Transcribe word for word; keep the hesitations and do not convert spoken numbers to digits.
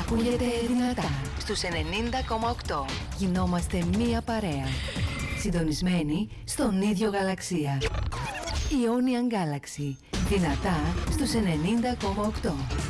Ακούγεται δυνατά στους ενενήντα κόμμα οκτώ. Γινόμαστε μία παρέα. Συντονισμένοι στον ίδιο γαλαξία. Ionian Galaxy. Δυνατά στους ενενήντα κόμμα οκτώ.